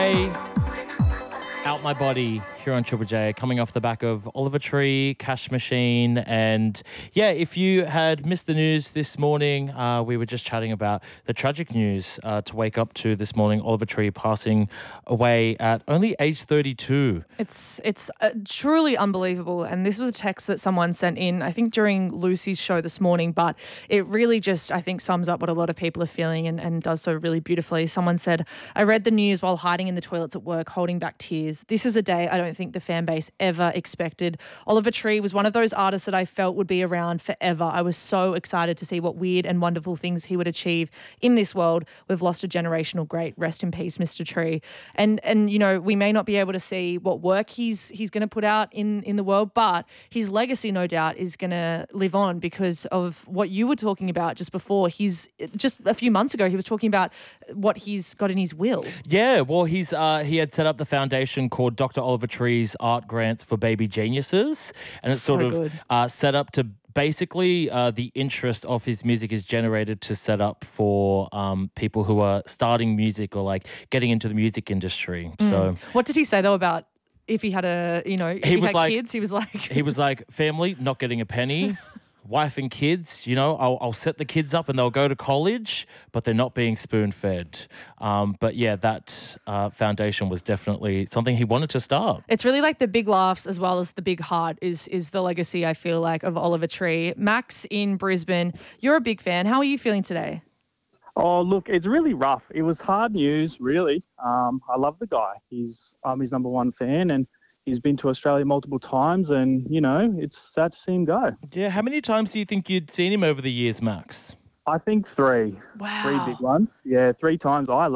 Way, Out My Body here on Triple J, coming off the back of Oliver Tree, Cash Machine. And yeah, if you had missed the news this morning, we were just chatting about the tragic news to wake up to this morning. Oliver Tree passing away at only age 32. It's truly unbelievable. And this was a text that someone sent in, I think during Lucy's show this morning, but it really just, I think, sums up what a lot of people are feeling and does so really beautifully. Someone said, I read the news while hiding in the toilets at work, holding back tears. This is a day I don't think the fan base ever expected. Oliver Tree was one of those artists that I felt would be around forever. I was so excited to see what weird and wonderful things he would achieve in this world. We've lost a generational great. Rest in peace, Mr. Tree. And you know, we may not be able to see what work he's going to put out in the world, but his legacy, no doubt, is going to live on because of what you were talking about just before. Just a few months ago, he was talking about what he's got in his will. Yeah, well, he had set up the foundation called Dr. Oliver Tree's Art Grants for Baby Geniuses, and it's So sort of set up to basically the interest of his music is generated to set up for people who are starting music or like getting into the music industry. So What did he say though about if he had if he had kids? He was like, family, not getting a penny. Wife and kids, I'll set the kids up and they'll go to college, but they're not being spoon-fed. But yeah, that foundation was definitely something he wanted to start. It's really like the big laughs as well as the big heart is the legacy, I feel like, of Oliver Tree. Max in Brisbane, you're a big fan. How are you feeling today? Oh, look, it's really rough. It was hard news, really. I love the guy. I'm his number one fan, and he's been to Australia multiple times, and, it's sad to see him go. Yeah, how many times do you think you'd seen him over the years, Max? I think 3. Wow. 3 big ones. Yeah, 3 times. I